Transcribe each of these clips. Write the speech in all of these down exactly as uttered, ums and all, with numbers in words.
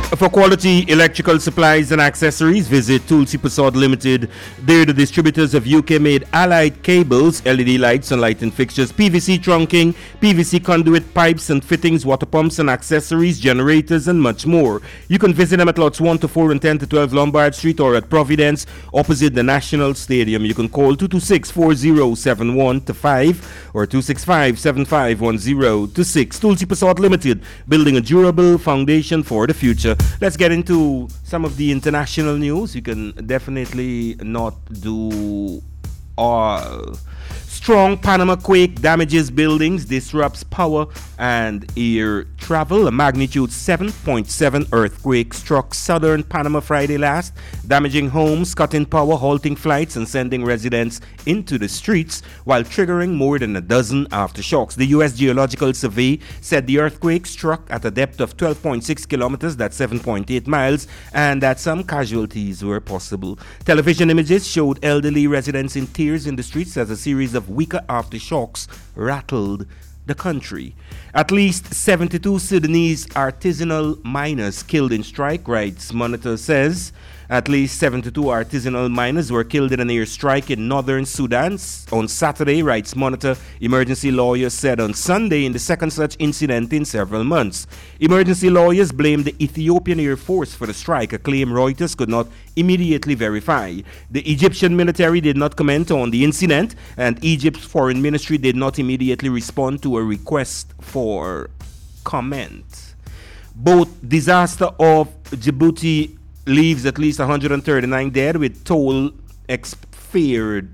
For quality electrical supplies and accessories, visit Tulsi Prasad Limited. They're the distributors of U K-made Allied cables, L E D lights and lighting fixtures, P V C trunking, P V C conduit pipes and fittings, water pumps and accessories, generators and much more. You can visit them at lots one to four and ten to twelve Lombard Street or at Providence opposite the National Stadium. You can call two two six, four zero seven one to five or two six five, seven five one zero to six. Tulsi Prasad Limited, building a durable foundation for the future. Let's get into some of the international news. You can definitely not do all. Strong Panama quake damages buildings, disrupts power and air travel. A magnitude seven point seven earthquake struck southern Panama Friday last, damaging homes, cutting power, halting flights, and sending residents into the streets while triggering more than a dozen aftershocks. The U S Geological Survey said the earthquake struck at a depth of twelve point six kilometers, that's seven point eight miles, and that some casualties were possible. Television images showed elderly residents in tears in the streets as a series of weaker aftershocks rattled the country. At least seventy-two Sudanese artisanal miners killed in strike, rights Monitor says. At least seventy-two artisanal miners were killed in an airstrike in northern Sudan on Saturday, rights Monitor. Emergency lawyers said on Sunday in the second such incident in several months. Emergency lawyers blamed the Ethiopian Air Force for the strike, a claim Reuters could not immediately verify. The Egyptian military did not comment on the incident, and Egypt's foreign ministry did not immediately respond to a request for comment. Both disaster of Djibouti leaves at least one hundred thirty-nine dead, with toll expected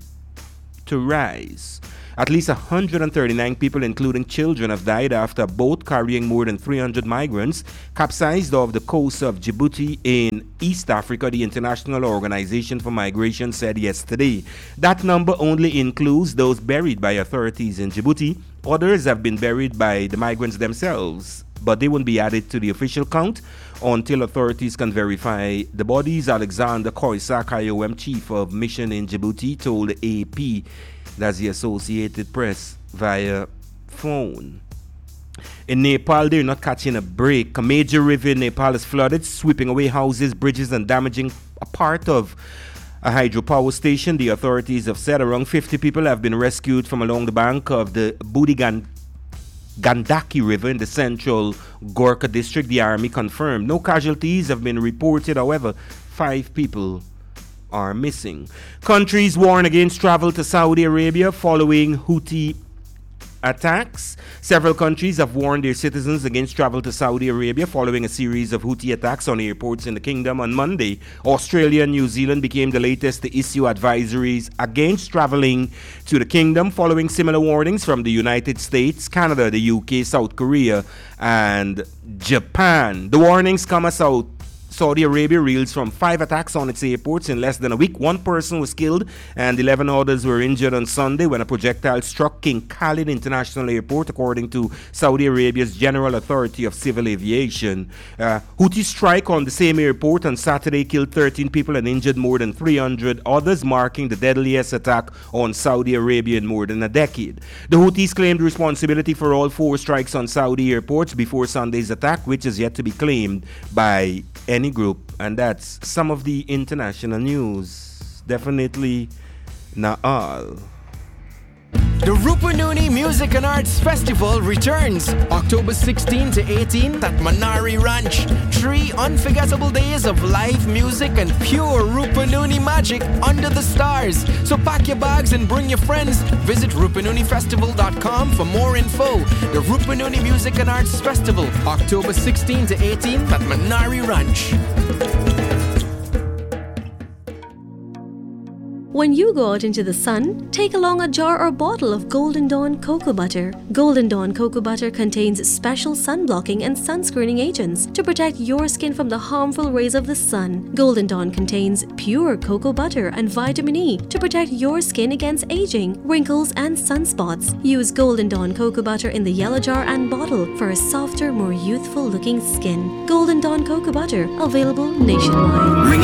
to rise. At least one hundred thirty-nine people, including children, have died after a boat carrying more than three hundred migrants capsized off the coast of Djibouti in East Africa, the International Organization for Migration said yesterday. That number only includes those buried by authorities in Djibouti. Others have been buried by the migrants themselves, but they won't be added to the official count until authorities can verify the bodies. Alexander Koisak, I O M chief of mission in Djibouti, told A P, that's the Associated Press, via phone. In Nepal, they're not catching a break. A major river in Nepal is flooded, sweeping away houses, bridges, and damaging a part of a hydropower station. The authorities have said around fifty people have been rescued from along the bank of the Budigan Gandaki River in the central Gorkha district, the army confirmed. No casualties have been reported, however, five people are missing. Countries warn against travel to Saudi Arabia following Houthi attacks. Several countries have warned their citizens against travel to Saudi Arabia following a series of Houthi attacks on airports in the kingdom on Monday. Australia and New Zealand became the latest to issue advisories against traveling to the kingdom following similar warnings from the United States, Canada, the U K, South Korea, and Japan. The warnings come as out Saudi Arabia reels from five attacks on its airports in less than a week. One person was killed and eleven others were injured on Sunday when a projectile struck King Khalid International Airport, according to Saudi Arabia's General Authority of Civil Aviation. Uh, Houthi strike on the same airport on Saturday killed thirteen people and injured more than three hundred others, marking the deadliest attack on Saudi Arabia in more than a decade. The Houthis claimed responsibility for all four strikes on Saudi airports before Sunday's attack, which is yet to be claimed by any group. And that's some of the international news. Definitely not all. The Rupununi Music and Arts Festival returns October sixteenth to eighteenth at Manari Ranch. Three unforgettable days of live music and pure Rupununi magic under the stars. So pack your bags and bring your friends. Visit rupununi festival dot com for more info. The Rupununi Music and Arts Festival, October sixteenth to eighteenth at Manari Ranch. When you go out into the sun, take along a jar or bottle of Golden Dawn Cocoa Butter. Golden Dawn Cocoa Butter contains special sun-blocking and sunscreening agents to protect your skin from the harmful rays of the sun. Golden Dawn contains pure cocoa butter and vitamin E to protect your skin against aging, wrinkles, and sunspots. Use Golden Dawn Cocoa Butter in the yellow jar and bottle for a softer, more youthful-looking skin. Golden Dawn Cocoa Butter, available nationwide. Ring